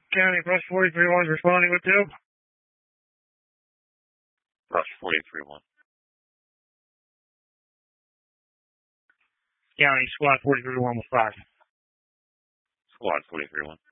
County, Brush 43-1 is responding with 2. Brush 43-1. County, Squad 43-1 with 5. Squad 43-1.